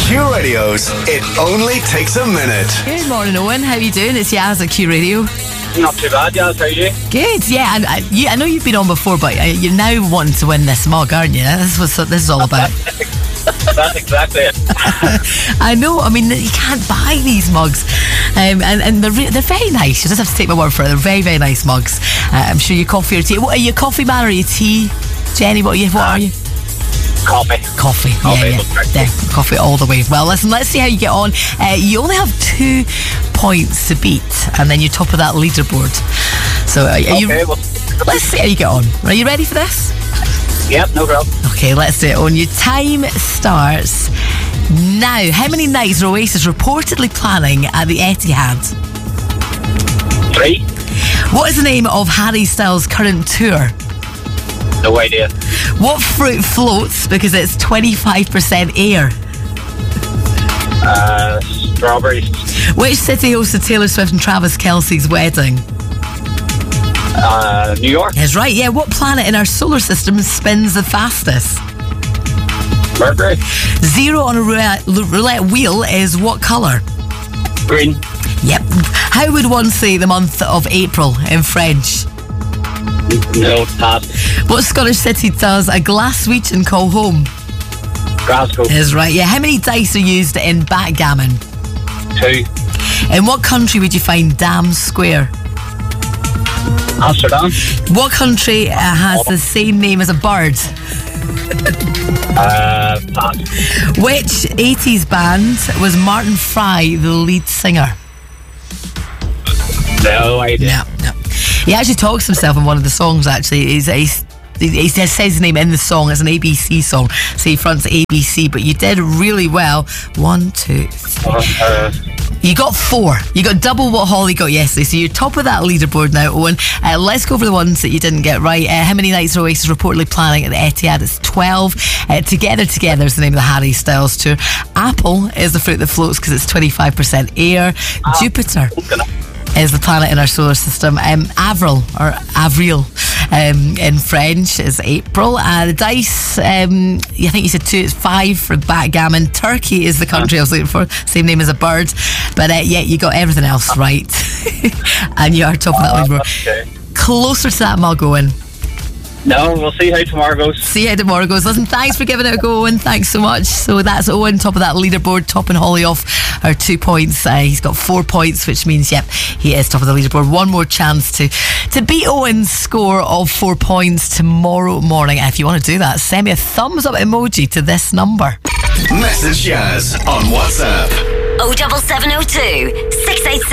Q Radio's It Only Takes a Minute. Good morning, Owen. How are you doing? It's Yaz at Q Radio. Not too bad, Yaz. How are you? Good, yeah. And I know you've been on before, but you're now wanting to win this mug, aren't you? This is what this is all about. That's exactly it. I know. I mean, you can't buy these mugs, and they're very nice. You just have to take my word for it. They're very, very nice mugs. I'm sure you coffee or tea. What are you, a coffee man or are you tea, Jenny? What are you? Coffee. Yeah. Coffee all the way. Well, listen, let's see how you get on. You only have 2 points to beat, and then you're top of that leaderboard. So let's see how you get on. Are you ready for this? Yep, no problem. Okay, let's do it. On your time starts now. How many nights are Oasis reportedly planning at the Etihad? 3. What is the name of Harry Styles' current tour? No idea. What fruit floats because it's 25% air? Strawberries. Which city hosted Taylor Swift and Travis Kelce's wedding? New York. That's right, yeah. What planet in our solar system spins the fastest? Mercury. 0 on a roulette wheel is what colour? Green. Yep. How would one say the month of April in French? No, pass. What Scottish city does a Glaswegian call home? Glasgow. Is right, yeah. How many dice are used in backgammon? 2. In what country would you find Dam Square? Amsterdam. What country has the same name as a bird? Pass. Which 80s band was Martin Fry the lead singer? No idea. No. He actually talks himself in one of the songs, actually. He says his name in the song. It's an ABC song, so he fronts ABC, but you did really well. 1, 2, 3. You got 4. You got double what Holly got yesterday, so you're top of that leaderboard now, Owen. Let's go over the ones that you didn't get right. How many nights are Oasis reportedly planning at the Etihad? It's 12. Together is the name of the Harry Styles tour. Apple is the fruit that floats because it's 25% air. Jupiter is the planet in our solar system. Avril in French is April. The dice, I think you said 2, it's 5 for backgammon. Turkey is the country I was looking for, same name as a bird. But yeah, you got everything else right. And you are top of that leaderboard. Okay. Closer to that mug, Owen. No, we'll see how tomorrow goes. Listen, thanks for giving it a go, Owen. Thanks so much. So that's Owen, top of that leaderboard, topping Holly off her 2 points. He's got 4 points, which means, yep, he is top of the leaderboard. One more chance to beat Owen's score of 4 points tomorrow morning. And if you want to do that, send me a thumbs up emoji to this number. Message Yaz on WhatsApp. 07702 686